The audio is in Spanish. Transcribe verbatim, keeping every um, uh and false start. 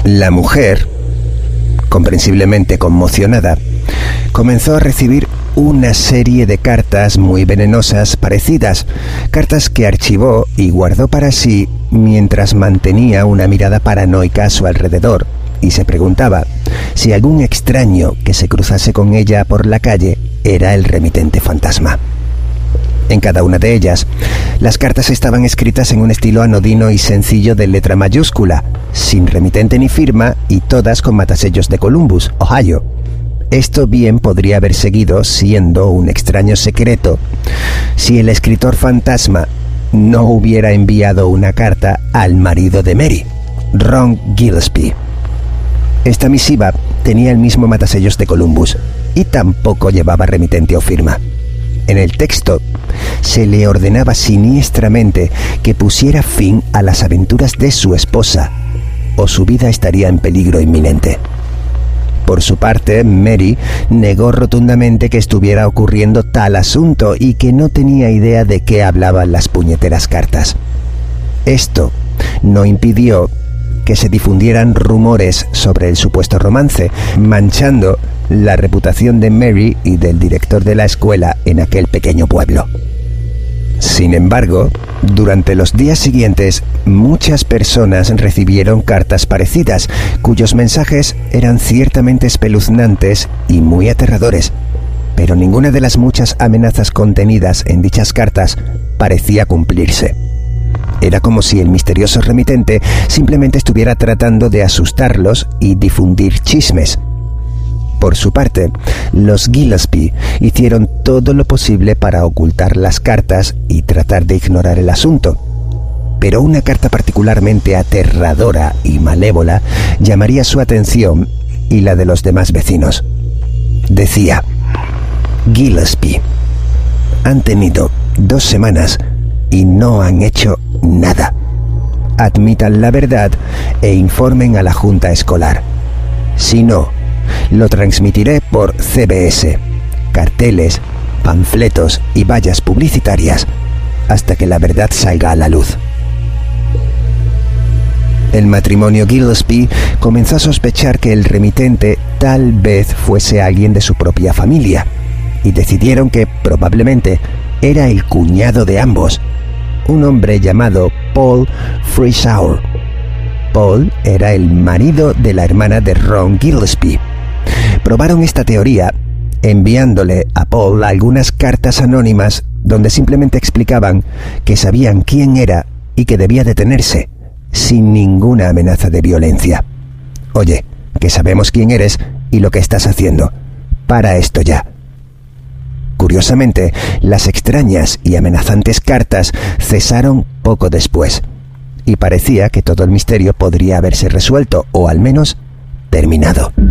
La mujer, comprensiblemente conmocionada, comenzó a recibir una serie de cartas muy venenosas parecidas, cartas que archivó y guardó para sí mientras mantenía una mirada paranoica a su alrededor y se preguntaba si algún extraño que se cruzase con ella por la calle era el remitente fantasma. En cada una de ellas, las cartas estaban escritas en un estilo anodino y sencillo de letra mayúscula, sin remitente ni firma y todas con matasellos de Columbus, Ohio. Esto bien podría haber seguido siendo un extraño secreto si el escritor fantasma no hubiera enviado una carta al marido de Mary, Ron Gillespie. Esta misiva tenía el mismo matasellos de Columbus y tampoco llevaba remitente o firma. En el texto se le ordenaba siniestramente que pusiera fin a las aventuras de su esposa o su vida estaría en peligro inminente. Por su parte, Mary negó rotundamente que estuviera ocurriendo tal asunto y que no tenía idea de qué hablaban las puñeteras cartas. Esto no impidió que se difundieran rumores sobre el supuesto romance, manchando la reputación de Mary y del director de la escuela en aquel pequeño pueblo. Sin embargo, durante los días siguientes, muchas personas recibieron cartas parecidas, cuyos mensajes eran ciertamente espeluznantes y muy aterradores, pero ninguna de las muchas amenazas contenidas en dichas cartas parecía cumplirse. Era como si el misterioso remitente simplemente estuviera tratando de asustarlos y difundir chismes. Por su parte, los Gillespie hicieron todo lo posible para ocultar las cartas y tratar de ignorar el asunto. Pero una carta particularmente aterradora y malévola llamaría su atención y la de los demás vecinos. Decía: Gillespie, han tenido dos semanas y no han hecho nada. Admitan la verdad e informen a la junta escolar. Si no, lo transmitiré por C B S, carteles, panfletos y vallas publicitarias hasta que la verdad salga a la luz. El matrimonio Gillespie comenzó a sospechar que el remitente tal vez fuese alguien de su propia familia y decidieron que probablemente era el cuñado de ambos, un hombre llamado Paul Frisauer. Paul era el marido de la hermana de Ron Gillespie. Probaron esta teoría enviándole a Paul algunas cartas anónimas donde simplemente explicaban que sabían quién era y que debía detenerse, sin ninguna amenaza de violencia. Oye, que sabemos quién eres y lo que estás haciendo. Para esto ya. Curiosamente, las extrañas y amenazantes cartas cesaron poco después, y parecía que todo el misterio podría haberse resuelto, o al menos terminado.